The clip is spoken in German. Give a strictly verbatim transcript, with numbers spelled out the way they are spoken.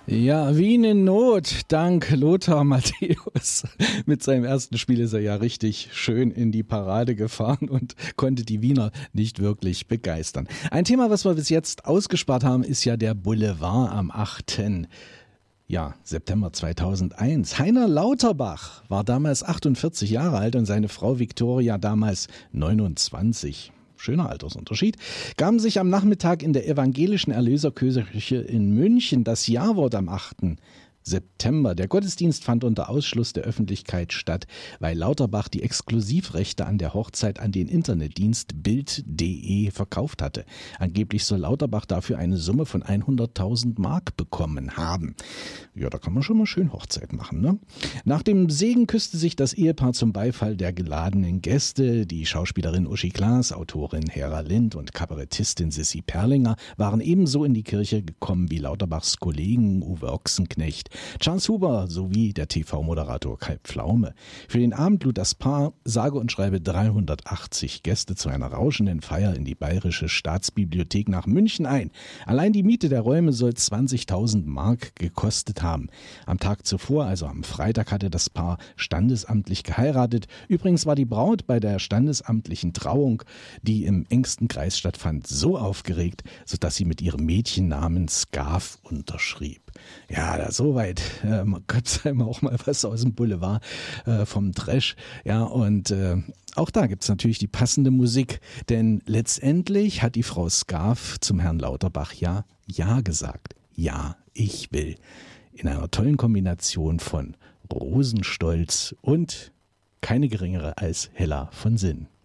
Ja, Wien in Not, dank Lothar Matthäus. Mit seinem ersten Spiel ist er ja richtig schön in die Parade gefahren und konnte die Wiener nicht wirklich begeistern. Ein Thema, was wir bis jetzt ausgespart haben, ist ja der Boulevard am achten Ja, September zweitausendeins. Heiner Lauterbach war damals achtundvierzig Jahre alt und seine Frau Viktoria damals neunundzwanzig. Schöner Altersunterschied, gaben sich am Nachmittag in der evangelischen Erlöserkirche in München das Ja-Wort am achten September. Der Gottesdienst fand unter Ausschluss der Öffentlichkeit statt, weil Lauterbach die Exklusivrechte an der Hochzeit an den Internetdienst Bild punkt de verkauft hatte. Angeblich soll Lauterbach dafür eine Summe von hunderttausend Mark bekommen haben. Ja, da kann man schon mal schön Hochzeit machen, ne? Nach dem Segen küsste sich das Ehepaar zum Beifall der geladenen Gäste. Die Schauspielerin Uschi Glas, Autorin Hera Lind und Kabarettistin Sissi Perlinger waren ebenso in die Kirche gekommen wie Lauterbachs Kollegen Uwe Ochsenknecht, Charles Huber sowie der T V-Moderator Kai Pflaume. Für den Abend lud das Paar sage und schreibe dreihundertachtzig Gäste zu einer rauschenden Feier in die Bayerische Staatsbibliothek nach München ein. Allein die Miete der Räume soll zwanzigtausend Mark gekostet haben. Am Tag zuvor, also am Freitag, hatte das Paar standesamtlich geheiratet. Übrigens war die Braut bei der standesamtlichen Trauung, die im engsten Kreis stattfand, so aufgeregt, sodass sie mit ihrem Mädchennamen Scarf unterschrieb. Ja, da soweit. Äh, man gab es einmal auch mal was aus dem Boulevard äh, vom Trash. Ja, und äh, auch da gibt's natürlich die passende Musik, denn letztendlich hat die Frau Scarf zum Herrn Lauterbach ja Ja gesagt. Ja, ich will. In einer tollen Kombination von Rosenstolz und keine geringere als Hella von Sinn.